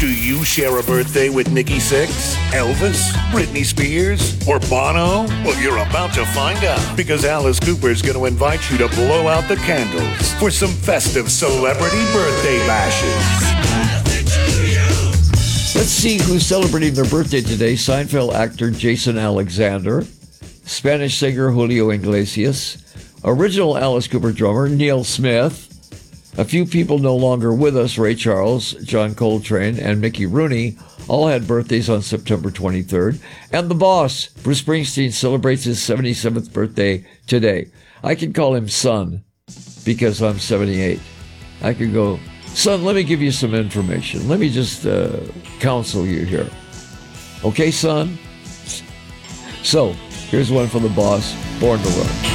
Do you share a birthday with Nikki Sixx, Elvis, Britney Spears, or Bono? Well, you're about to find out, because Alice Cooper's going to invite you to blow out the candles for some festive celebrity birthday bashes. Let's see who's celebrating their birthday today. Seinfeld actor Jason Alexander, Spanish singer Julio Iglesias, original Alice Cooper drummer Neil Smith, a few people no longer with us, Ray Charles, John Coltrane, and Mickey Rooney, all had birthdays on September 23rd. And the boss, Bruce Springsteen, celebrates his 77th birthday today. I can call him son because I'm 78. I could go, son, let me give you some information. Let me just counsel you here. Okay, son? So, here's one for the boss, Born to Run.